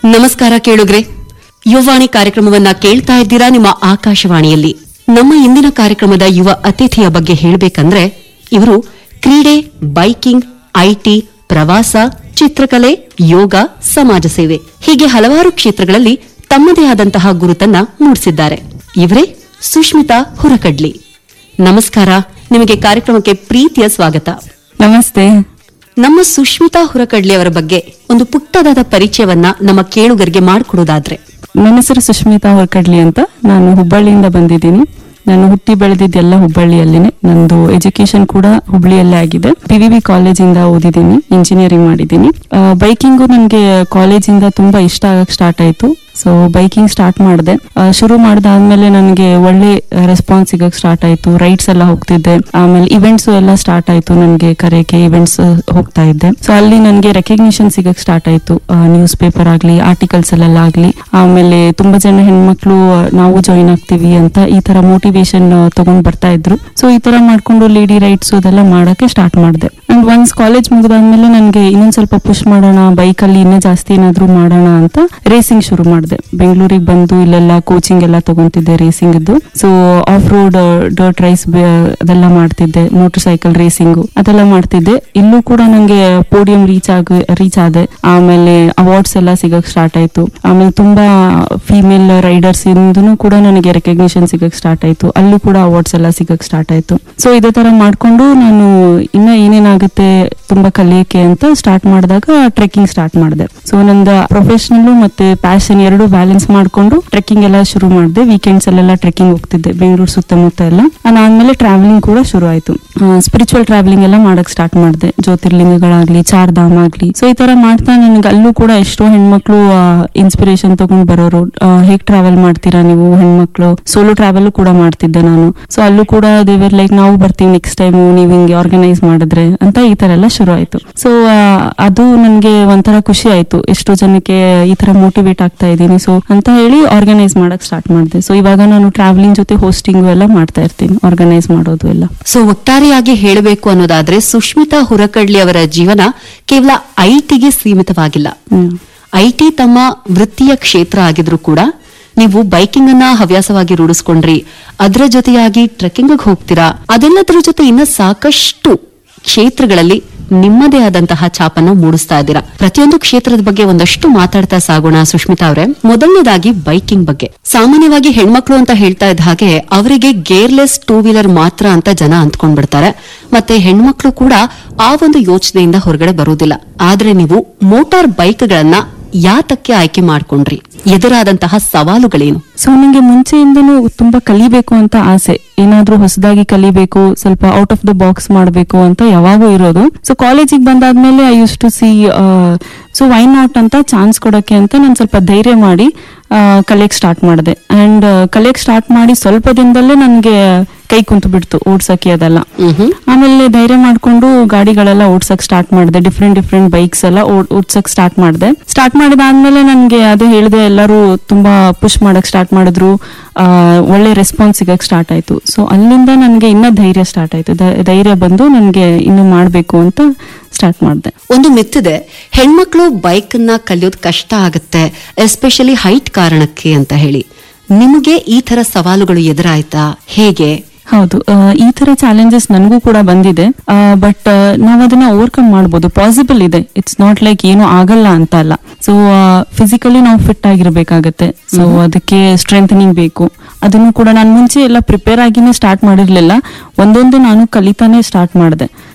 ನಮಸ್ಕಾರ ಕೇಳುಗ್ರೆ, ಯುವವಾಣಿ ಕಾರ್ಯಕ್ರಮವನ್ನ ಕೇಳ್ತಾ ಇದ್ದೀರಾ ನಿಮ್ಮ ಆಕಾಶವಾಣಿಯಲ್ಲಿ. ನಮ್ಮ ಇಂದಿನ ಕಾರ್ಯಕ್ರಮದ ಯುವ ಅತಿಥಿಯ ಬಗ್ಗೆ ಹೇಳಬೇಕಂದ್ರೆ, ಇವರು ಕ್ರೀಡೆ, ಬೈಕಿಂಗ್, ಐಟಿ, ಪ್ರವಾಸ, ಚಿತ್ರಕಲೆ, ಯೋಗ, ಸಮಾಜ ಸೇವೆ ಹೀಗೆ ಹಲವಾರು ಕ್ಷೇತ್ರಗಳಲ್ಲಿ ತಮ್ಮದೇ ಆದಂತಹ ಗುರುತನ್ನ ಮೂಡಿಸಿದ್ದಾರೆ. ಇವರೇ ಸುಷ್ಮಿತಾ ಹುರಕಡ್ಲಿ. ನಮಸ್ಕಾರ, ನಿಮಗೆ ಕಾರ್ಯಕ್ರಮಕ್ಕೆ ಪ್ರೀತಿಯ ಸ್ವಾಗತ. ನಮಸ್ತೆ. ನಮ್ಮ ಸುಷ್ಮಿತಾ ಹುರಕಡ್ಲಿ ಅವರ ಬಗ್ಗೆ ಒಂದು ಪುಟ್ಟದಾದ ಪರಿಚಯವನ್ನ ನಮ್ಮ ಕೇಳುಗರಿಗೆ ಮಾಡಿಕೊಡೋದಾದ್ರೆ. ನನ್ನ ಹೆಸರು ಸುಷ್ಮಿತಾ ಹುರಕಡ್ಲಿ ಅಂತ. ನಾನು ಹುಬ್ಬಳ್ಳಿಯಿಂದ ಬಂದಿದ್ದೀನಿ. ನಾನು ಹುಟ್ಟಿ ಬೆಳೆದಿದ್ದೆಲ್ಲ ಹುಬ್ಬಳ್ಳಿಯಲ್ಲೇನೆ. ನಂದು ಎಜುಕೇಶನ್ ಕೂಡ ಹುಬ್ಬಳ್ಳಿಯಲ್ಲೇ ಆಗಿದೆ. PVB ಕಾಲೇಜಿಂದ ಓದಿದ್ದೀನಿ, ಇಂಜಿನಿಯರಿಂಗ್ ಮಾಡಿದ್ದೀನಿ. ಬೈಕಿಂಗು ನನಗೆ ಕಾಲೇಜಿಂದ ತುಂಬಾ ಇಷ್ಟ ಆಗಕ್ ಸ್ಟಾರ್ಟ್ ಆಯ್ತು. ಸೊ ಬೈಕಿಂಗ್ ಸ್ಟಾರ್ಟ್ ಮಾಡಿದೆ. ಶುರು ಮಾಡಿದಾದ್ಮೇಲೆ ನನಗೆ ಒಳ್ಳೆ ರೆಸ್ಪಾನ್ಸ್ ಸಿಗಕ್ ಸ್ಟಾರ್ಟ್ ಆಯ್ತು. ರೈಡ್ಸ್ ಎಲ್ಲ ಹೋಗ್ತಿದ್ದೆ. ಆಮೇಲೆ ಇವೆಂಟ್ಸ್ ಎಲ್ಲ ಸ್ಟಾರ್ಟ್ ಆಯ್ತು. ನನಗೆ ಕರೆಗೆ ಇವೆಂಟ್ಸ್ ಹೋಗ್ತಾ ಇದ್ದೆ. ಸೊ ಅಲ್ಲಿ ನನಗೆ ರೆಕಗ್ನಿಷನ್ ಸಿಗಕ್ ಸ್ಟಾರ್ಟ್ ಆಯ್ತು. ನ್ಯೂಸ್ ಪೇಪರ್ ಆಗ್ಲಿ, ಆರ್ಟಿಕಲ್ಸ್ ಅಲ್ಲೆಲ್ಲ ಆಗ್ಲಿ. ಆಮೇಲೆ ತುಂಬಾ ಜನ ಹೆಣ್ಮಕ್ಳು ನಾವು ಜಾಯಿನ್ ಆಗ್ತೀವಿ ಅಂತ ಈ ತರ ಮೋಟಿವೇಶನ್ ತಗೊಂಡ್ ಬರ್ತಾ ಇದ್ರು. ಸೊ ಈ ತರ ಮಾಡ್ಕೊಂಡು ಲೇಡಿ ರೈಡ್ಸ್ ಅದೆಲ್ಲ ಮಾಡಕ್ಕೆ ಸ್ಟಾರ್ಟ್ ಮಾಡಿದೆ. ಅಂಡ್ ಒನ್ಸ್ ಕಾಲೇಜ್ ಮುಗಿದಾದ್ಮೇಲೆ ನನಗೆ ಇನ್ನೊಂದ್ ಸ್ವಲ್ಪ ಪುಷ್ ಮಾಡೋಣ, ಬೈಕ್ ಅಲ್ಲಿ ಇನ್ನೂ ಜಾಸ್ತಿ ಏನಾದ್ರು ಮಾಡೋಣ ಅಂತ ರೇಸಿಂಗ್ ಶುರು ಮಾಡಿದೆ. ಬೆಂಗಳೂರಿಗೆ ಬಂದು ಇಲ್ಲೆಲ್ಲ ಕೋಚಿಂಗ್ ಎಲ್ಲ ತಗೊಂತಿದ್ದೆ ರೇಸಿಂಗ್ ಇದ್ದು. So of road dirt rice ಅದೆಲ್ಲ ಮಾಡ್ತಿದ್ದೆ. ಮೋಟರ್ ಸೈಕಲ್ ರೇಸಿಂಗ್ ಅದೆಲ್ಲ ಮಾಡ್ತಿದ್ದೆ. ಇಲ್ಲೂ ಕೂಡ ನಂಗೆ ಪೋಡಿಯಂ ರೀಚ್ ಆದೆ. ಆಮೇಲೆ ಅವಾರ್ಡ್ಸ್ ಎಲ್ಲ ಸಿಗಕ್ ಸ್ಟಾರ್ಟ್ ಆಯ್ತು. ಆಮೇಲೆ ತುಂಬಾ ಫಿಮೇಲ್ ರೈಡರ್ಸ್ ಇಂದೂ ಕೂಡ ನನಗೆ ರೆಕಗ್ನಿಷನ್ ಸಿಗಕ್ ಸ್ಟಾರ್ಟ್ ಆಯ್ತು. ಅಲ್ಲೂ ಕೂಡ ಅವಾರ್ಡ್ಸ್ ಎಲ್ಲ ಸಿಗಕ್ ಸ್ಟಾರ್ಟ್ ಆಯ್ತು. ಸೊ ಇದೇ ತರ ಮಾಡ್ಕೊಂಡು ನಾನು ಇನ್ನ ಏನೇನಾಗುತ್ತೆ ತುಂಬಾ ಕಲಿಯಕ್ಕೆ ಅಂತ ಸ್ಟಾರ್ಟ್ ಮಾಡಿದಾಗ ಟ್ರೆಕ್ಕಿಂಗ್ ಸ್ಟಾರ್ಟ್ ಮಾಡಿದೆ. ಸೊ ನಂದು ಪ್ರೊಫೆಷನಲ್ ಮತ್ತೆ ಪ್ಯಾಷನ್ ಎರಡು ಬ್ಯಾಲೆನ್ಸ್ ಮಾಡ್ಕೊಂಡು ಟ್ರೆಕ್ಕಿಂಗ್ ಎಲ್ಲ ಶುರು ಮಾಡಿದೆ. ವೀಕೆಂಡ್ಸ್ ಅಲ್ಲೆಲ್ಲ ಟ್ರೆಕ್ಕಿಂಗ್ ಹೋಗ್ತಿದ್ದೆ ಬೆಂಗಳೂರು ಸುತ್ತಮುತ್ತ ಎಲ್ಲ. ಅದಾದ್ಮೇಲೆ ಟ್ರಾವೆಲಿಂಗ್ ಕೂಡ ಶುರು ಆಯ್ತು. ಸ್ಪಿರಿಚುವಲ್ ಟ್ರಾವೆಲಿಂಗ್ ಎಲ್ಲ ಮಾಡಕ್ ಸ್ಟಾರ್ಟ್ ಮಾಡಿದೆ. ಜ್ಯೋತಿರ್ಲಿಂಗಗಳಾಗ್ಲಿ, ಚಾರ್ಧಾಮ ಆಗ್ಲಿ. ಸೊ ಈ ತರ ಮಾಡ್ತಾ ನನಗೆ ಅಲ್ಲೂ ಕೂಡ ಎಷ್ಟೋ ಹೆಣ್ಮಕ್ಳು ಇನ್ಸ್ಪಿರೇಷನ್ ತಗೊಂಡ್ ಬರೋರು. ಹೇಗ್ ಟ್ರಾವೆಲ್ ಮಾಡ್ತೀರಾ ನೀವು ಹೆಣ್ಮಕ್ಳು? ಸೋಲೋ ಟ್ರಾವೆಲ್ ಕೂಡ ಮಾಡ್ತಿದ್ದೆ ನಾನು. ಸೊ ಅಲ್ಲೂ ಕೂಡ ದೇವರ್ ಲೈಕ್ ನಾವು ಬರ್ತೀವಿ ನೆಕ್ಸ್ಟ್ ಟೈಮ್ ನೀವು ಹಿಂಗೆ ಆರ್ಗನೈಸ್ ಮಾಡಿದ್ರೆ ಅಂತ ಈ ತರ ಎಲ್ಲ ಶುರು ಆಯ್ತು. ಸೊ ಅದು ನನ್ಗೆ ಒಂಥರ ಖುಷಿ ಆಯ್ತು. ಎಷ್ಟೋ ಜನಕ್ಕೆ ಈ ತರ ಮೋಟಿವೇಟ್ ಆಗ್ತಾ ಇದ್ದೀನಿ ಸೊ ಅಂತ ಹೇಳಿ ಆರ್ಗನೈಸ್ ಮಾಡಕ್ ಸ್ಟಾರ್ಟ್ ಮಾಡಿದೆ. ಸೊ ಇವಾಗ ನಾನು ಟ್ರಾವೆಲಿಂಗ್ ಜೊತೆ ಹೋಸ್ಟಿಂಗ್ ಎಲ್ಲ ಮಾಡ್ತಾ ಇರ್ತೀನಿ, ಆರ್ಗನೈಸ್ ಮಾಡೋದು ಎಲ್ಲ. ಸೊ ಒಟ್ಟಾರೆಯಾಗಿ ಹೇಳಬೇಕು ಅನ್ನೋದಾದ್ರೆ ಸುಷ್ಮಿತಾ ಹುರಕಡ್ಲಿ ಅವರ ಜೀವನ ಕೇವಲ ಐಟಿಗೆ ಸೀಮಿತವಾಗಿಲ್ಲ. ಐಟಿ ತಮ್ಮ ವೃತ್ತಿಯ ಕ್ಷೇತ್ರ ಆಗಿದ್ರು ಕೂಡ ನೀವು ಬೈಕಿಂಗ್ ಅನ್ನ ಹವ್ಯಾಸವಾಗಿ ರೂಢಿಸ್ಕೊಂಡ್ರಿ. ಅದರ ಜೊತೆಯಾಗಿ ಟ್ರೆಕ್ಕಿಂಗ್ ಹೋಗ್ತೀರಾ. ಅದೆಲ್ಲದರ ಜೊತೆ ಇನ್ನ ಸಾಕಷ್ಟು ಕ್ಷೇತ್ರಗಳಲ್ಲಿ ನಿಮ್ಮದೇ ಆದಂತಹ ಛಾಪನ್ನ ಮೂಡಿಸ್ತಾ ಇದ್ದೀರಾ. ಪ್ರತಿಯೊಂದು ಕ್ಷೇತ್ರದ ಬಗ್ಗೆ ಒಂದಷ್ಟು ಮಾತಾಡ್ತಾ ಸಾಗೋಣ ಸುಷ್ಮಿತಾ ಅವರೇ. ಮೊದಲನೇದಾಗಿ ಬೈಕಿಂಗ್ ಬಗ್ಗೆ. ಸಾಮಾನ್ಯವಾಗಿ ಹೆಣ್ಮಕ್ಳು ಅಂತ ಹೇಳ್ತಾ ಇದ್ದ ಹಾಗೆ ಅವರಿಗೆ ಗೇರ್ಲೆಸ್ 2 ವೀಲರ್ ಮಾತ್ರ ಅಂತ ಜನ ಅಂದ್ಕೊಂಡ್ಬಿಡ್ತಾರೆ. ಮತ್ತೆ ಹೆಣ್ಮಕ್ಳು ಕೂಡ ಆ ಒಂದು ಯೋಚನೆಯಿಂದ ಹೊರಗಡೆ ಬರುವುದಿಲ್ಲ. ಆದ್ರೆ ನೀವು ಮೋಟಾರ್ ಬೈಕ್ಗಳನ್ನ ಯಾತಕ್ಕೆ ಆಯ್ಕೆ ಮಾಡ್ಕೊಂಡ್ರಿ? ಎದುರಾದಂತಹ ಸವಾಲುಗಳೇನು? ಸೊ ನಂಗೆ ಮುಂಚೆಯಿಂದನೂ ತುಂಬಾ ಕಲಿಬೇಕು ಅಂತ ಆಸೆ. ಏನಾದ್ರೂ ಹೊಸದಾಗಿ ಕಲಿಬೇಕು, ಸ್ವಲ್ಪ ಔಟ್ ಆಫ್ ದ ಬಾಕ್ಸ್ ಮಾಡಬೇಕು ಅಂತ ಯಾವಾಗೂ ಇರೋದು. ಸೊ ಕಾಲೇಜಿಗೆ ಬಂದಾದ್ಮೇಲೆ I use to C so why not ಅಂತ ಚಾನ್ಸ್ ಕೊಡಕ್ಕೆ ಅಂತ ನಾನು ಸ್ವಲ್ಪ ಧೈರ್ಯ ಮಾಡಿ ಕಲಿಯಕ್ ಸ್ಟಾರ್ಟ್ ಮಾಡಿದೆ. ಅಂಡ್ ಕಲಿಯಕ್ ಸ್ಟಾರ್ಟ್ ಮಾಡಿ ಸ್ವಲ್ಪ ದಿನದಲ್ಲೇ ನನ್ಗೆ ಕೈ ಕುಂತು ಬಿಡ್ತು ಓಡ್ಸಕ್ಕೆ ಅದೆಲ್ಲ. ಆಮೇಲೆ ಧೈರ್ಯ ಮಾಡ್ಕೊಂಡು ಗಾಡಿಗಳೆಲ್ಲ ಓಡ್ಸಕ್ ಸ್ಟಾರ್ಟ್ ಮಾಡಿದೆ. ಡಿಫ್ರೆಂಟ್ ಬೈಕ್ಸ್ ಎಲ್ಲ ಓಡ್ಸಕ್ ಸ್ಟಾರ್ಟ್ ಮಾಡಿದೆ. ಸ್ಟಾರ್ಟ್ ಮಾಡಿದಾದ್ಮೇಲೆ ನನ್ಗೆ ಅದೇ ಹೇಳಿದೆ, ಎಲ್ಲರೂ ತುಂಬಾ ಪುಷ್ ಮಾಡಕ್ ಸ್ಟಾರ್ಟ್ ಮಾಡಿದ್ರು. ಒಳ್ಳೆ ರೆಸ್ಪಾನ್ಸ್ ಸಿಗಕ್ ಸ್ಟಾರ್ಟ್ ಆಯ್ತು. ಸೊ ಅಲ್ಲಿಂದ ನನ್ಗೆ ಇನ್ನ ಧೈರ್ಯ ಸ್ಟಾರ್ಟ್ ಆಯ್ತು. ಧೈರ್ಯ ಬಂದು ನನ್ಗೆ ಇನ್ನು ಮಾಡ್ಬೇಕು ಅಂತ ಸ್ಟಾರ್ಟ್ ಮಾಡಿದೆ. ಒಂದು ಮಿತ್ತಿದೆ, ಹೆಣ್ಮಕ್ಳು ಬೈಕ್ ಅನ್ನ ಕಲಿಯೋದು ಕಷ್ಟ ಆಗುತ್ತೆ, ಎಸ್ಪೆಷಲಿ ಹೈಟ್ ಕಾರಣಕ್ಕೆ ಅಂತ ಹೇಳಿ. ನಿಮಗೆ ಈ ತರ ಸವಾಲುಗಳು ಎದುರಾಯ್ತಾ? ಹೇಗೆ? ಹೌದು, ಈ ತರ ಚಾಲೆಂಜಸ್ ನನಗೂ ಕೂಡ ಬಂದಿದೆ. ಬಟ್ ನಾವ್ ಅದನ್ನ ಓವರ್ಕಮ್ ಮಾಡ್ಬೋದು, ಪಾಸಿಬಲ್ ಇದೆ. ಇಟ್ಸ್ ನಾಟ್ ಲೈಕ್ ಏನು ಆಗಲ್ಲ ಅಂತ ಅಲ್ಲ. ಸೊ ಫಿಸಿಕಲಿ ನಾವು ಫಿಟ್ ಆಗಿರ್ಬೇಕಾಗತ್ತೆ. ಸೊ ಅದಕ್ಕೆ ಸ್ಟ್ರೆಂಥನಿಂಗ್ ಬೇಕು. ಅದನ್ನು ಕೂಡ ನಾನು ಮುಂಚೆ ಎಲ್ಲ ಪ್ರಿಪೇರ್ ಆಗಿನೇ ಸ್ಟಾರ್ಟ್ ಮಾಡಿರ್ಲಿಲ್ಲ. ಒಂದೊಂದು ನಾನು ಕಲಿತಾನೆ ಸ್ಟಾರ್ಟ್ ಮಾಡಿದೆ.